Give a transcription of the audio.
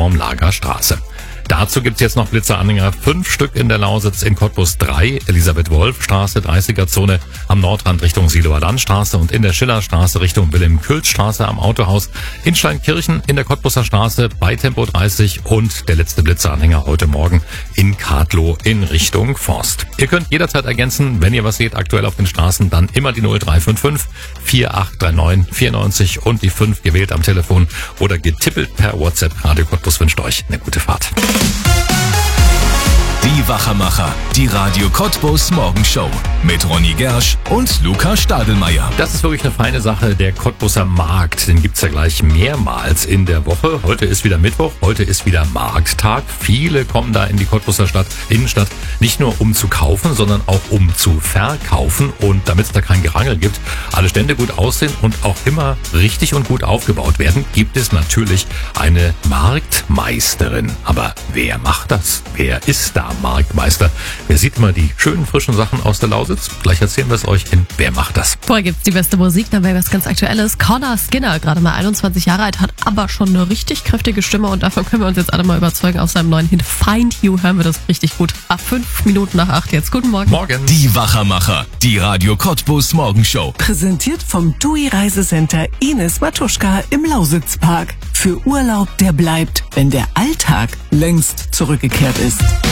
Wormlager Straße. Dazu gibt's jetzt noch Blitzeranhänger, 5 Stück in der Lausitz, in Cottbus 3, Elisabeth-Wolf-Straße, 30er-Zone, am Nordrand Richtung Siloer Landstraße und in der Schillerstraße Richtung Wilhelm-Külz-Straße am Autohaus, in Steinkirchen in der Cottbuser Straße bei Tempo 30 und der letzte Blitzeranhänger heute Morgen in Kadlow in Richtung Forst. Ihr könnt jederzeit ergänzen, wenn ihr was seht aktuell auf den Straßen, dann immer die 0355 4839 94 und die 5 gewählt am Telefon oder getippelt per WhatsApp. Radio Cottbus wünscht euch eine gute Fahrt. Die Wachermacher, die Radio Cottbus Morgenshow mit Ronny Gersch und Luca Stadelmeier. Das ist wirklich eine feine Sache, der Cottbuser Markt. Den gibt's ja gleich mehrmals in der Woche. Heute ist wieder Mittwoch, heute ist wieder Markttag. Viele kommen da in die Cottbuser Innenstadt, nicht nur um zu kaufen, sondern auch um zu verkaufen. Und damit es da kein Gerangel gibt, alle Stände gut aussehen und auch immer richtig und gut aufgebaut werden, gibt es natürlich eine Marktmeisterin. Aber wer macht das? Wer ist da Marktmeister? Wer sieht immer die schönen, frischen Sachen aus der Lausitz? Gleich erzählen wir es euch in Wer macht das? Vorher gibt's die beste Musik, dann wäre was ganz Aktuelles. Connor Skinner, gerade mal 21 Jahre alt, hat aber schon eine richtig kräftige Stimme und davon können wir uns jetzt alle mal überzeugen. Auf seinem neuen Hit Find You hören wir das richtig gut. Ab 5 Minuten nach 8 jetzt. Guten Morgen. Morgen. Die Wachermacher, die Radio Cottbus Morgenshow. Präsentiert vom TUI Reisecenter Ines Matuschka im Lausitzpark. Für Urlaub, der bleibt, wenn der Alltag längst zurückgekehrt ist.